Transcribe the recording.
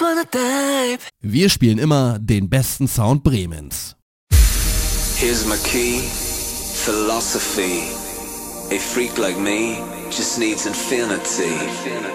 Wir spielen immer den besten Sound Bremens. Here's my key, philosophy. A freak like me just needs infinity.